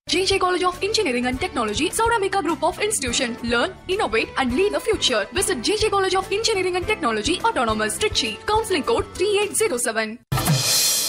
JJ College of Engineering and Technology, Sauramika Group of Institution. Learn, innovate and lead the future. Visit JJ College of Engineering and Technology, Autonomous, Trichy. Counseling code 3807.